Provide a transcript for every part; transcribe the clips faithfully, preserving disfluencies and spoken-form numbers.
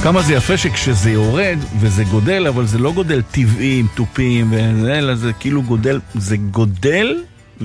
כמה זה יפה שכשזה יורד וזה גודל, אבל זה לא גודל טבעי עם טופים וזה, אלא זה כאילו גודל, זה גודל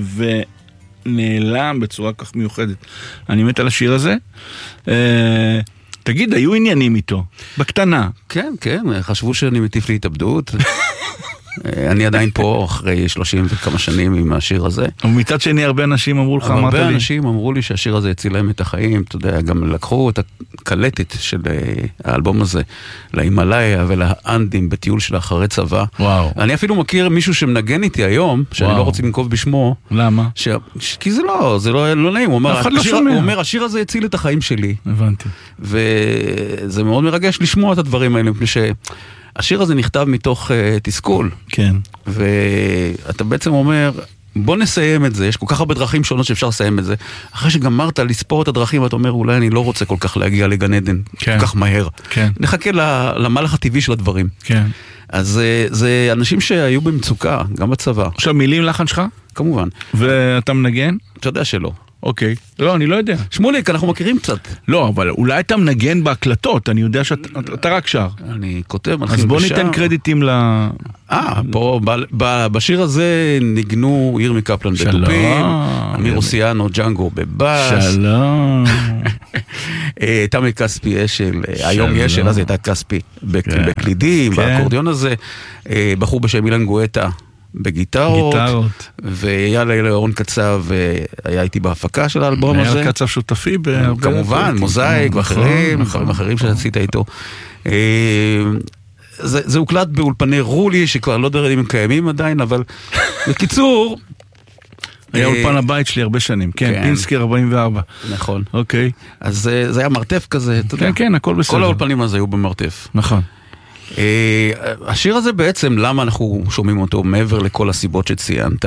ונעלם בצורה כך מיוחדת. אני מת על השיר הזה. תגיד, היו עניינים איתו, בקטנה. כן, כן, חשבו שאני מטיף להתאבדות. אני עדיין פה אחרי שלושים וכמה שנים עם השיר הזה. אבל מצד שני הרבה אנשים אמרו לך, אמרת לי. הרבה אנשים אמרו לי שהשיר הזה הציל להם את החיים, אתה יודע, גם לקחו את הקלטת של האלבום הזה להימאליה ולאנדים בטיול של אחרי צבא. וואו. אני אפילו מכיר מישהו שמנגן איתי היום, שאני לא רוצה לנקוב בשמו. למה? כי זה לא, זה לא נעים. הוא אומר, השיר הזה הציל את החיים שלי. הבנתי. וזה מאוד מרגש לשמוע את הדברים האלה, מפני ש... השיר הזה נכתב מתוך uh, תסכול. כן. ואתה בעצם אומר, בוא נסיים את זה, יש כל כך הרבה דרכים שונות שאפשר לסיים את זה. אחרי שגמרת לספור את הדרכים, אתה אומר, אולי אני לא רוצה כל כך להגיע לגן עדן, כן. כל כך מהר. כן. נחכה למהלך הטבעי של הדברים. כן. אז uh, זה אנשים שהיו במצוקה, גם בצבא. עכשיו, מילים לחן שלך? כמובן. ואתה מנגן? אתה יודע שלא. אוקיי. לא, אני לא יודע. שמוליק, אנחנו מכירים קצת. לא, אבל אולי אתה מנגן בהקלטות, אני יודע שאתה רק שר. אני כותב, מלחין אז בוא ושר. ניתן קרדיטים ל... אה, פה, ב- ב- בשיר הזה ניגנו ירמי קפלן בטופים, אמיר אוסיאנו, ג'אנגו בבאס. שלום. תמי כספי אשל, היום יש, אז הייתה כספי בקלידים, באקורדיון הזה. בחור בשם אילן גואטה. בגיטרות, גיטרות. ויאללה אילון קצב היה איתי בהפקה של האלבום הזה. היה קצב שותפי. כמובן, מוזאיק ואחרים, דברים אחרים שעשית איתו. זה הוקלט באולפני רולי, שכבר לא יודע אם הם קיימים עדיין, אבל בקיצור... היה אולפן הבית שלי הרבה שנים, כן, פינסקי ארבעים וארבע. נכון. אוקיי. אז זה היה מרתף כזה, אתה יודע. כן, כן, הכל בסדר. כל האולפנים הזה היו במרתף. נכון. השיר הזה בעצם, למה אנחנו שומעים אותו מעבר לכל הסיבות שציינת,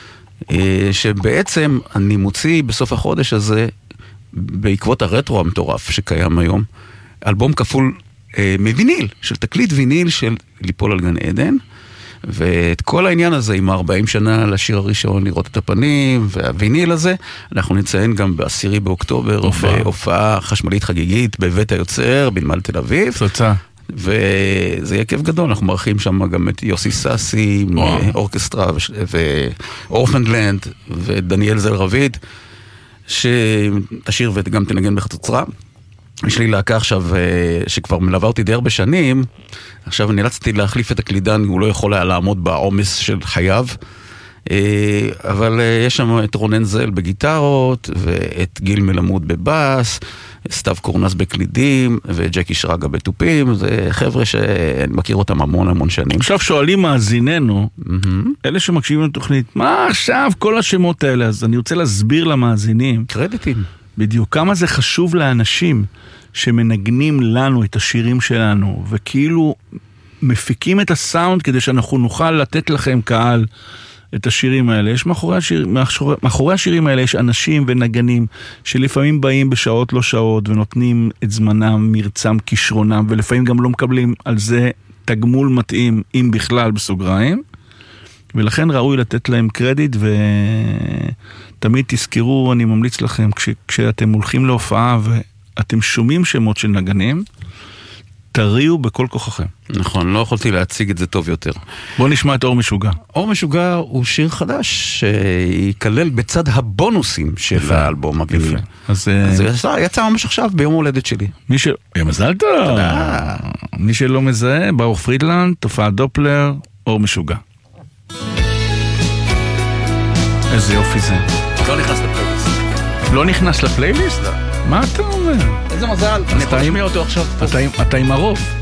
שבעצם אני מוציא בסוף החודש הזה, בעקבות הרטרו המטורף שקיים היום, אלבום כפול מוויניל, של תקליט ויניל של ליפול על גן עדן, ואת כל העניין הזה עם ארבעים שנה לשיר הראשון לראות את הפנים והוויניל הזה, אנחנו נציין גם בעשירי באוקטובר בהופעה חשמלית חגיגית בבית היוצר בנמל תל אביב. תוצאה. וזה יהיה כיף גדול, אנחנו מארחים שם גם את יוסי סאסי, אורקסטרה ואורפנדלנד ודניאל זל רביד, שתשיר וגם תנגן בחצוצרה. יש לי להקה עכשיו שכבר מלווה אותי די הרבה שנים, עכשיו נאלצתי להחליף את הקלידן, הוא לא יכול היה לעמוד בעומס של חייו, אבל יש שם את רונן זל בגיטרות, ואת גיל מלמוד בבאס, סתיו קורנס בקלידים, וג'קי שרגא בטופים, זה חבר'ה שאני מכיר אותם המון המון שנים. עכשיו שואלים מאזיננו, אלה שמקשיבים לתוכנית, מה עכשיו כל השמות האלה? אז אני רוצה להסביר למאזינים. קרדיטים. בדיוק, כמה זה חשוב לאנשים שמנגנים לנו את השירים שלנו, וכאילו מפיקים את הסאונד כדי שאנחנו נוכל לתת לכם קהל את השירים האלה. יש מאחורי, השיר, מאחורי, מאחורי השירים האלה יש אנשים ונגנים שלפעמים באים בשעות לא שעות ונותנים את זמנם, מרצם, כישרונם, ולפעמים גם לא מקבלים על זה תגמול מתאים, אם בכלל בסוגריים, ולכן ראוי לתת להם קרדיט, ותמיד תזכרו, אני ממליץ לכם, כש, כשאתם הולכים להופעה ואתם שומעים שמות של נגנים, תריעו בכל כוחכם. נכון, לא יכולתי להציג את זה טוב יותר. בוא נשמע את אור משוגע. אור משוגע הוא שיר חדש שייכלל בצד הבונוסים של יפה, האלבום הוויניל. אז זה יצא, יצא ממש עכשיו ביום הולדת שלי. מי ש... מזל טוב. תודה. מי שלא מזהה, ברוך פרידלנד, תופעת דופלר, אור משוגע. איזה יופי זה. לא נכנס לפלייליסט. לא נכנס לפלייליסט? מה אתה אומר? איזה מזל, אני יכול לשמיע אותו עכשיו. אתה עם הרוב.